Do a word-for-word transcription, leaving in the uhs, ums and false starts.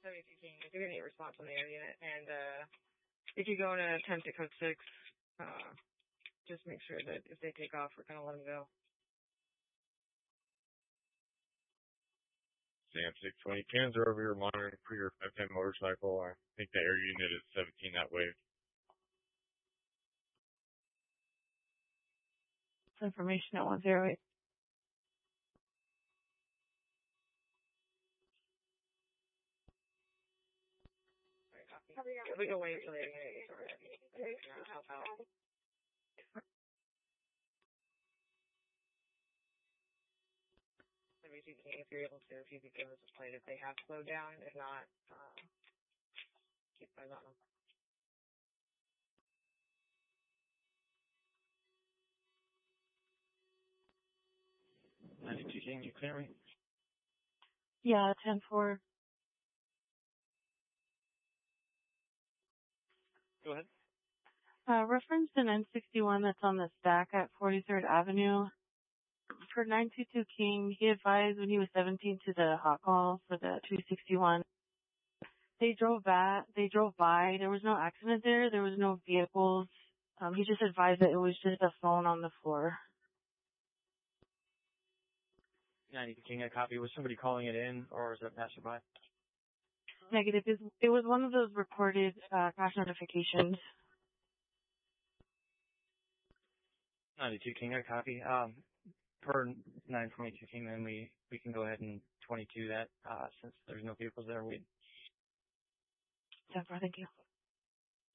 seventy-two King, if you get any response on the air unit, and uh, if you go in an attempt at code six, uh, just make sure that if they take off, we're going to let them go. Sam six twenty, cans are over here monitoring for your five ten motorcycle. I think the air unit is seventeen that way. Information at one zero eight. We can wait until they get it. Help out. seventy-two King, if you're able to, if you could give us a plate if they have slowed down. If not, uh, keep eyes on them. ninety-two King, you clear me? Yeah, ten four. Go ahead. Uh, reference an N sixty-one that's on the stack at forty-third Avenue. For nine two two King, he advised when he was seventeen to the hot call for the two sixty-one. They drove by, they drove by. There was no accident there. There was no vehicles. Um, he just advised that it was just a phone on the floor. ninety-two King, I copy. Was somebody calling it in, or was it a passerby? Negative. It was one of those reported uh, crash notifications. ninety-two King, I copy. Um, per nine twenty-two King, then we, we can go ahead and twenty-two that, uh, since there's no vehicles there. We Yeah, thank you.